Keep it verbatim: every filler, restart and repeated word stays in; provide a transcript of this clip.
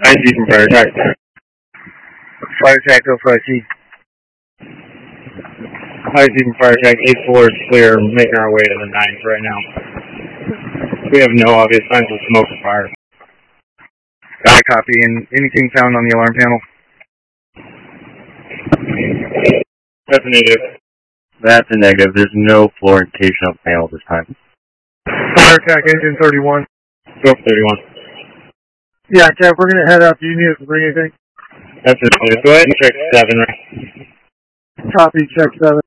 I see from fire attack. Fire attack, go for I C. I see from fire attack. eight four is clear. Making our way to the nines right now. We have no obvious signs of smoke or fire. I copy. And anything found on the alarm panel? That's a negative. That's a negative. There's no floor indication of panel this time. Fire attack, engine thirty-one. Go for thirty-one. Yeah, Kev, we're going to head out. Do you need us to bring anything? That's it. Go ahead and check seven. Right? Copy, check seven.